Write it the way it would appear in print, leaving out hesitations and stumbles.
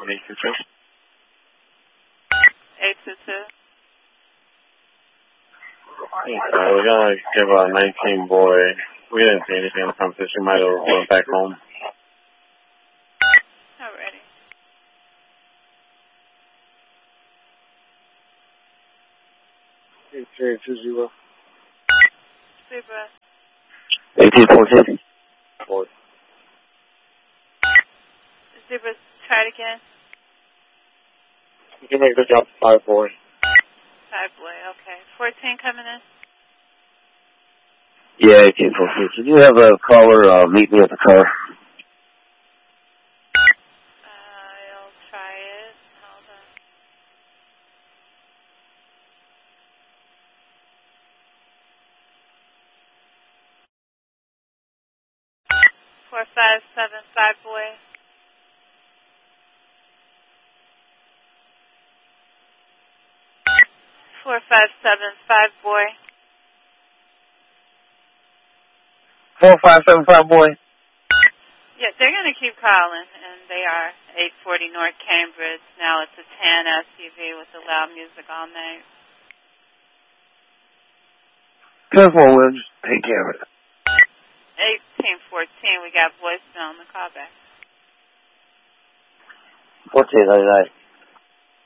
822. 822. We're gonna give a 19 boy. We didn't see anything in the competition. Might have went back home. Alrighty. $820. Zebra. 1814. Zebra, try it again. You can make the jump 5 boy. 5 boy, okay. 14 coming in? Yeah, 1814. Can you have a caller meet me at the car? I'll try it. Hold on. 4575 boy. 4575 boy. 4575 boy. Yeah, they're going to keep calling, and they are 840 North Cambridge. Now it's a tan SUV with the loud music all night. Good one, Will. Just take care of it. 1814, we got voicemail on the callback. 1499.